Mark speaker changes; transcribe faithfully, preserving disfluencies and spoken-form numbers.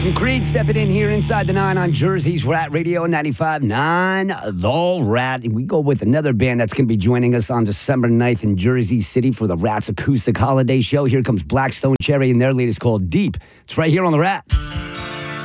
Speaker 1: from Creed stepping in here inside the nine on Jersey's Rat Radio ninety-five point nine, The Rat. And we go with another band that's going to be joining us on December ninth in Jersey City for the Rat's Acoustic Holiday Show. Here comes Blackstone Cherry and their latest called Deep. It's right here on The Rat.